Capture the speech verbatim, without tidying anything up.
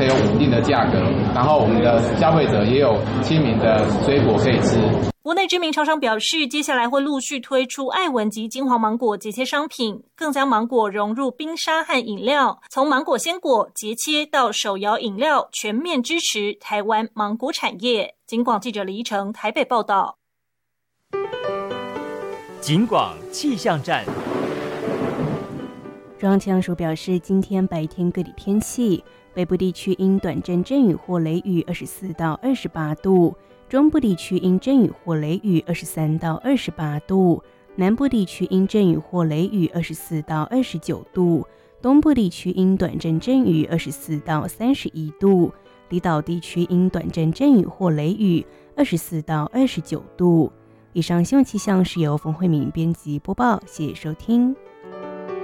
可以有稳定的价格，然后我们的消费者也有亲民的水果可以吃。 国内知名厂商表示，接下来会陆续推出爱文及金黄芒果节切商品，更将芒果融入冰沙和饮料，从芒果鲜果节切到手摇饮料，全面支持台湾芒果产业。警广记者李依成台北报道。 警广气象站。 中央气象署表示，今天白天各地偏气，北部地区因短阵阵雨或雷雨二十四到二十八度，中部地区因阵雨或雷雨二十三到二十八度，南部地区因阵雨或雷雨二十四到二十九度，东部地区因短阵阵雨二十四到三十一度，离岛地区因短阵阵雨或雷雨二十四到二十九度。以上新闻气象是由冯慧敏编辑播报，谢谢收听。